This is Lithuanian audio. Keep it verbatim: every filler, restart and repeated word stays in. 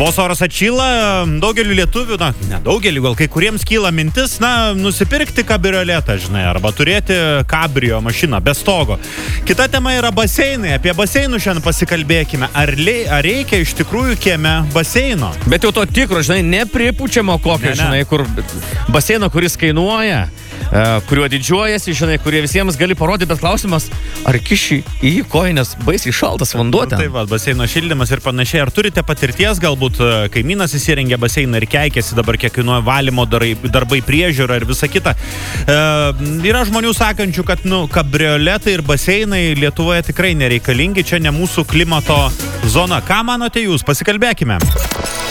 Vos oras atšyla, daugeliu lietuvių, na, ne daugeliu, gal kai kuriems kyla mintis, na, nusipirkti kabrioletą, žinai, arba turėti kabrio mašiną be stogo. Kita tema yra baseinai. Apie baseinų šiandien pasikalbėkime. Ar, lei, ar reikia iš tikrųjų kieme baseino? Bet jau to tikro, žinai, nepripučiamo kokio, ne, ne. žinai, kur baseino, kuris kainuoja, kuriuo didžiuojasi, žinai, kurie visiems gali parodyti, bet klausimas, ar kiši į jį kojines baisiai šaltas vanduo ten? Tai va, baseino šildymas ir panašiai. Ar turite patirties, galbūt kaimynas įsirengė baseiną ir keikėsi dabar, kiek kainuoja valymo darai, darbai, priežiūra ir visa kita. E, yra žmonių sakančių, kad, nu, kabrioletai ir baseinai Lietuvoje tikrai nereikalingi, čia ne mūsų klimato zona. Ką manote jūs? Pasikalbėkime.